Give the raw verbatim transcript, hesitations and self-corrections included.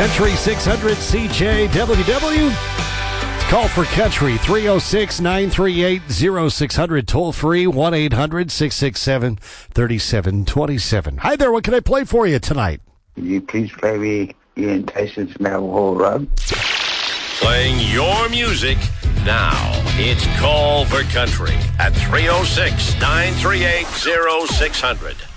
Country six hundred C J W W. Call for Country, three oh six, nine three eight, oh six hundred, toll free, one eight hundred, six six seven, three seven two seven. Hi there, what can I play for you tonight? Could you please play me Ian Tyson's Metal Hole Rug? Playing your music now. It's Call for Country at three oh six, nine three eight, oh six hundred.